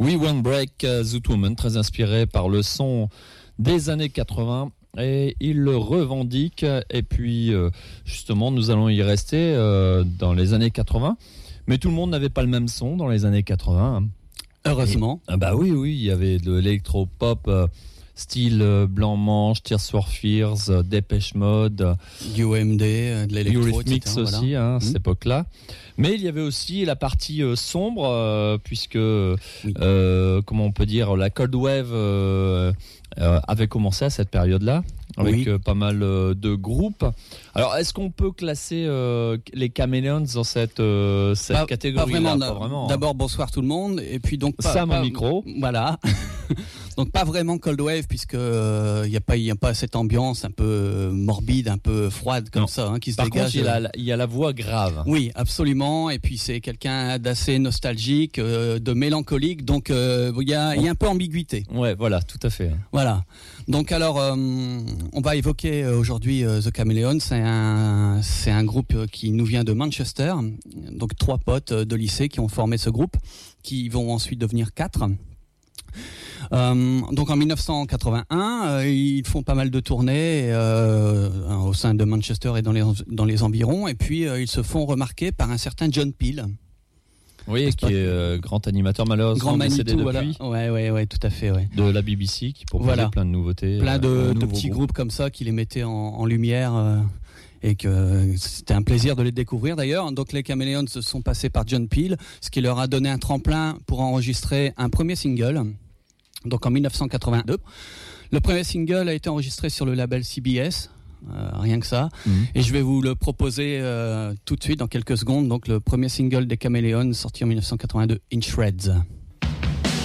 We Won't Break Zoot Woman, très inspiré par le son des années 80. Et il le revendique. Et puis, justement, nous allons y rester dans les années 80. Mais tout le monde n'avait pas le même son dans les années 80. Heureusement. Bah oui, il y avait de l'électro-pop, style Blanc Manche, Tears for Fears, Dépêche Mode, du OMD, de l'électro, Eurythmics aussi, voilà. cette époque-là. Mais il y avait aussi la partie sombre, puisque, comment on peut dire, la Cold Wave avait commencé à cette période-là, avec pas mal de groupes. Alors, est-ce qu'on peut classer les Chameleons dans cette catégorie-là? Pas vraiment. D'abord, bonsoir tout le monde. Et puis donc mon micro. Voilà. Donc pas vraiment Cold Wave, puisque il y a pas cette ambiance un peu morbide, un peu froide comme ça, qui se dégage. Par contre, il y a la voix grave. Oui, absolument. Et puis c'est quelqu'un d'assez nostalgique, de mélancolique. Donc il y a un peu ambiguïté. Ouais, voilà, tout à fait. Voilà. Donc alors, on va évoquer aujourd'hui The Chameleons. C'est un groupe qui nous vient de Manchester. Donc 3 potes de lycée qui ont formé ce groupe, qui vont ensuite devenir 4. Donc en 1981, ils font pas mal de tournées au sein de Manchester et dans les environs, et puis ils se font remarquer par un certain John Peel. Oui, qui est grand animateur, malheureusement décédé depuis. Voilà. Ouais, tout à fait. Ouais. De la BBC, qui proposait plein de nouveautés. Plein de petits groupes comme ça qui les mettaient en lumière. Et que c'était un plaisir de les découvrir d'ailleurs. Donc les Chameleons se sont passés par John Peel, ce qui leur a donné un tremplin pour enregistrer un premier single. Donc en 1982. Le premier single a été enregistré sur le label CBS, rien que ça. Et je vais vous le proposer tout de suite dans quelques secondes. Donc le premier single des Chameleons sorti en 1982, In Shreds.